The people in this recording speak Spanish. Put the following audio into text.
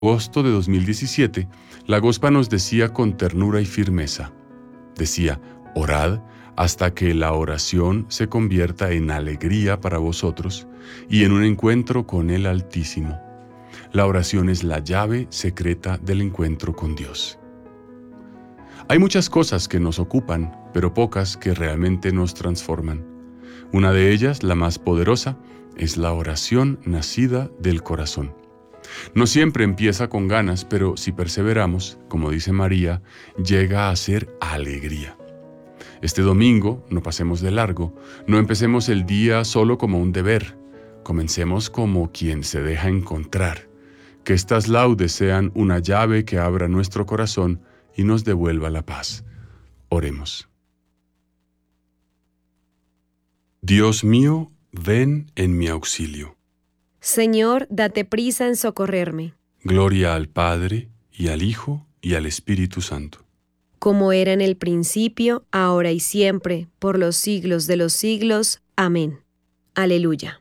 agosto de 2017, la Gospa nos decía con ternura y firmeza, decía, orad hasta que la oración se convierta en alegría para vosotros y en un encuentro con el Altísimo. La oración es la llave secreta del encuentro con Dios. Hay muchas cosas que nos ocupan, pero pocas que realmente nos transforman. Una de ellas, la más poderosa, es la oración nacida del corazón. No siempre empieza con ganas, pero si perseveramos, como dice María, llega a ser alegría. Este domingo, no pasemos de largo, no empecemos el día solo como un deber, comencemos como quien se deja encontrar. Que estas laudes sean una llave que abra nuestro corazón y nos devuelva la paz. Oremos. Dios mío, ven en mi auxilio. Señor, date prisa en socorrerme. Gloria al Padre, y al Hijo, y al Espíritu Santo. Como era en el principio, ahora y siempre, por los siglos de los siglos. Amén. Aleluya.